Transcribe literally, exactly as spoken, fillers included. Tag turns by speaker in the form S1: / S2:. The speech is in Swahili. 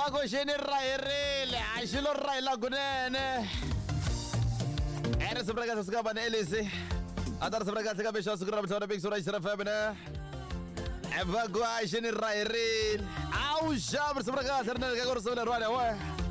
S1: Evacuation Rairil, Ashilo Raila Gunene. Eres Bragas Gaban Elise. Other Bragas Gabishas Grab to the big Sura Femina. Evacuation Rairil. Au Shabs Bragas and Nagor Solar right away.